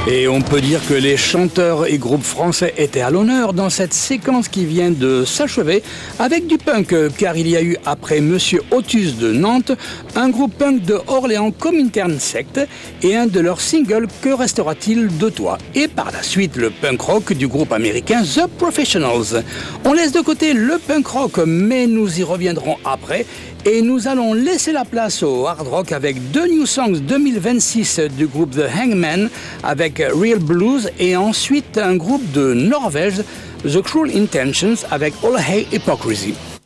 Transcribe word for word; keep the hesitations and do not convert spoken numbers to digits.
Et on peut dire que les chanteurs et groupes français étaient à l'honneur dans cette séquence qui vient de s'achever avec du punk, car il y a eu après Monsieur Otus de Nantes, un groupe punk de Orléans, Comintern Sect, et un de leurs singles, Que restera-t-il de toi? Et par la suite, le punk rock du groupe américain The Professionals. On laisse de côté le punk rock, mais nous y reviendrons après. Et nous allons laisser la place au hard rock avec deux New Songs deux mille vingt-six du groupe The Hangman avec Real Blues et ensuite un groupe de Norvège, The Cruel Intentions avec All Hey Hypocrisy.